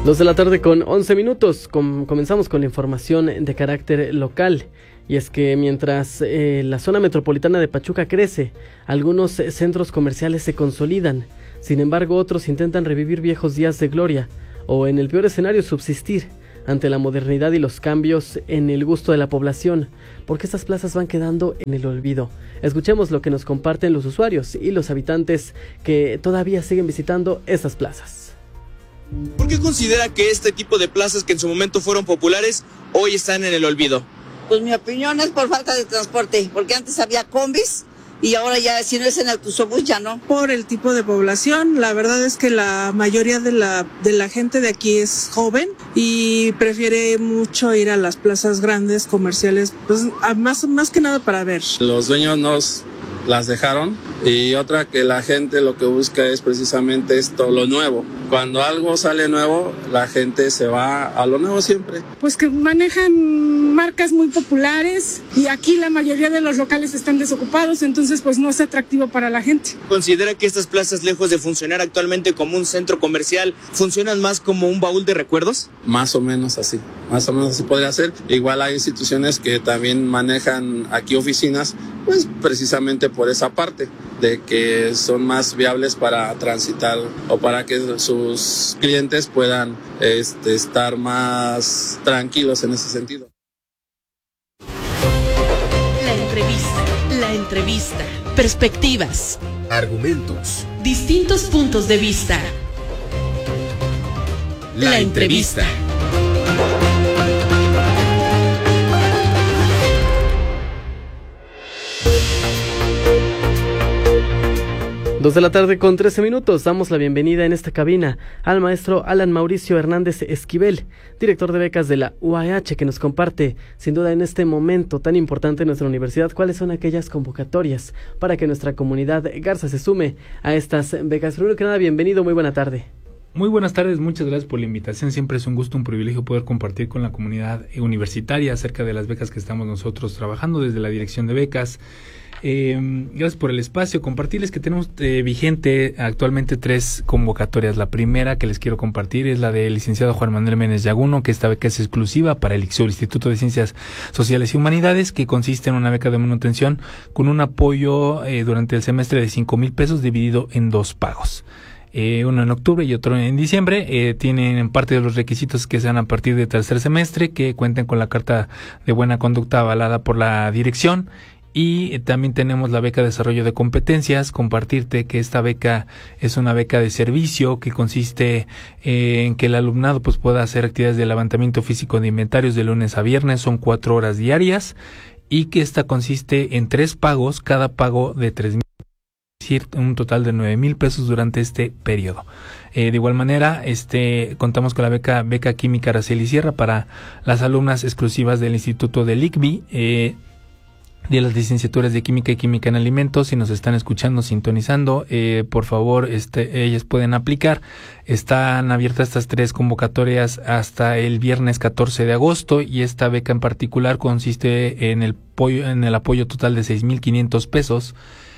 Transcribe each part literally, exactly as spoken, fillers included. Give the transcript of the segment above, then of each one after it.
Dos de la tarde con once minutos, Com- comenzamos con la información de carácter local. Y es que mientras eh, la zona metropolitana de Pachuca crece, algunos eh, centros comerciales se consolidan. Sin embargo, otros intentan revivir viejos días de gloria, o en el peor escenario subsistir ante la modernidad y los cambios en el gusto de la población, porque estas plazas van quedando en el olvido. Escuchemos lo que nos comparten los usuarios y los habitantes que todavía siguen visitando estas plazas. ¿Por qué considera que este tipo de plazas que en su momento fueron populares, hoy están en el olvido? Pues mi opinión es por falta de transporte, porque antes había combis y ahora ya si no es en autobús ya no. Por el tipo de población, la verdad es que la mayoría de la, de la gente de aquí es joven y prefiere mucho ir a las plazas grandes, comerciales, pues a más, más que nada para ver. Los dueños nos las dejaron y otra que la gente lo que busca es precisamente esto, lo nuevo. Cuando algo sale nuevo, la gente se va a lo nuevo siempre. Pues que manejan marcas muy populares y aquí la mayoría de los locales están desocupados, entonces pues no es atractivo para la gente. ¿Considera que estas plazas, lejos de funcionar actualmente como un centro comercial, funcionan más como un baúl de recuerdos? Más o menos así, más o menos así podría ser. Igual hay instituciones que también manejan aquí oficinas, pues precisamente por esa parte, de que son más viables para transitar o para que sus clientes puedan este, estar más tranquilos en ese sentido. La entrevista, la entrevista, perspectivas, argumentos, distintos puntos de vista. La, la entrevista. entrevista. Dos de la tarde con trece minutos, damos la bienvenida en esta cabina al maestro Alan Mauricio Hernández Esquivel, director de becas de la U A H, que nos comparte, sin duda en este momento tan importante en nuestra universidad, cuáles son aquellas convocatorias para que nuestra comunidad Garza se sume a estas becas. Primero que nada, bienvenido, muy buena tarde. Muy buenas tardes, muchas gracias por la invitación. Siempre es un gusto, un privilegio poder compartir con la comunidad universitaria acerca de las becas que estamos nosotros trabajando desde la dirección de becas. Eh, gracias por el espacio. Compartirles que tenemos eh, vigente actualmente tres convocatorias. La primera que les quiero compartir es la del licenciado Juan Manuel Méndez Yaguno, que esta beca es exclusiva para el I C S U, el Instituto de Ciencias Sociales y Humanidades, que consiste en una beca de manutención con un apoyo eh, durante el semestre de cinco mil pesos dividido en dos pagos. Eh, uno en octubre y otro en diciembre. Eh, tienen parte de los requisitos que sean a partir de tercer semestre, que cuenten con la carta de buena conducta avalada por la dirección. Y también tenemos la beca de desarrollo de competencias. Compartirte que esta beca es una beca de servicio que consiste eh, en que el alumnado pues pueda hacer actividades de levantamiento físico de inventarios de lunes a viernes, son cuatro horas diarias, y que esta consiste en tres pagos, cada pago de tres mil, es decir, un total de nueve mil pesos durante este periodo. Eh, de igual manera, este contamos con la beca beca Química Araceli Sierra para las alumnas exclusivas del Instituto del I C B I, eh, de las licenciaturas de Química y Química en Alimentos. Si nos están escuchando, sintonizando, eh, por favor, este, ellas pueden aplicar. Están abiertas estas tres convocatorias hasta el viernes catorce de agosto, y esta beca en particular consiste en el apoyo, en el apoyo total de seis mil quinientos pesos,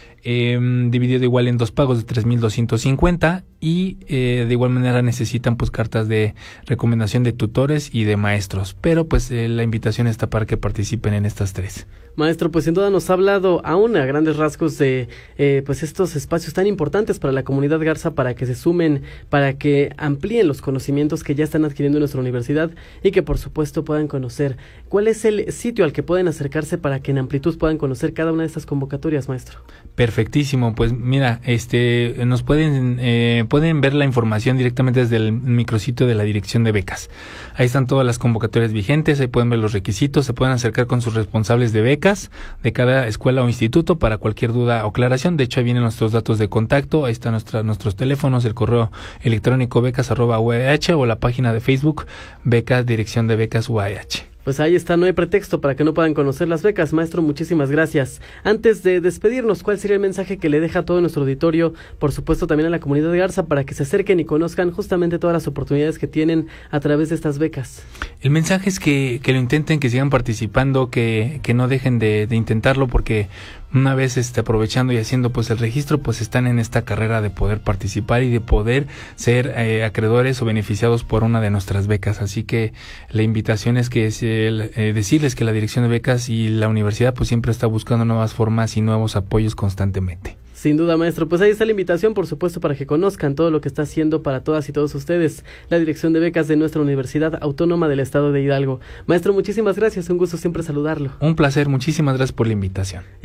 eh, dividido igual en dos pagos de tres mil doscientos cincuenta, y eh, de igual manera necesitan pues cartas de recomendación de tutores y de maestros, pero pues eh, la invitación está para que participen en estas tres. Maestro, pues sin duda nos ha hablado aún a grandes rasgos de eh, pues estos espacios tan importantes para la comunidad Garza, para que se sumen, para que amplíen los conocimientos que ya están adquiriendo en nuestra universidad y que por supuesto puedan conocer. ¿Cuál es el sitio al que pueden acercarse para que en amplitud puedan conocer cada una de estas convocatorias, maestro? Perfectísimo, pues mira, este nos pueden eh, pueden ver la información directamente desde el micrositio de la dirección de becas. Ahí están todas las convocatorias vigentes, ahí pueden ver los requisitos, se pueden acercar con sus responsables de becas de cada escuela o instituto para cualquier duda o aclaración. De hecho, ahí vienen nuestros datos de contacto, ahí están nuestra, nuestros teléfonos, el correo electrónico becas arroba u a h o la página de Facebook Becas Dirección de Becas U A H. Pues ahí está, no hay pretexto para que no puedan conocer las becas. Maestro, muchísimas gracias. Antes de despedirnos, ¿cuál sería el mensaje que le deja a todo nuestro auditorio, por supuesto también a la comunidad de Garza, para que se acerquen y conozcan justamente todas las oportunidades que tienen a través de estas becas? El mensaje es que, que lo intenten, que sigan participando, que, que no dejen de, de intentarlo, porque una vez este, aprovechando y haciendo pues el registro, pues están en esta carrera de poder participar y de poder ser eh, acreedores o beneficiados por una de nuestras becas. Así que la invitación es que es el, eh, decirles que la Dirección de Becas y la universidad pues siempre está buscando nuevas formas y nuevos apoyos constantemente. Sin duda, maestro. Pues ahí está la invitación, por supuesto, para que conozcan todo lo que está haciendo para todas y todos ustedes la Dirección de Becas de nuestra Universidad Autónoma del Estado de Hidalgo. Maestro, muchísimas gracias. Un gusto siempre saludarlo. Un placer. Muchísimas gracias por la invitación.